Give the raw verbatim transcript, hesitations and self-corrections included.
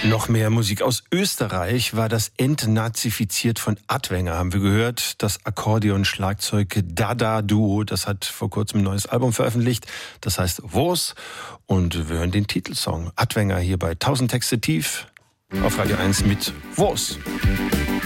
Noch mehr Musik aus Österreich war das entnazifiziert von Adwenger, haben wir gehört. Das Akkordeon-Schlagzeug-Dada-Duo, das hat vor kurzem ein neues Album veröffentlicht. Das heißt Wos. Und wir hören den Titelsong Adwenger hier bei tausend Texte tief auf Radio eins mit Wos.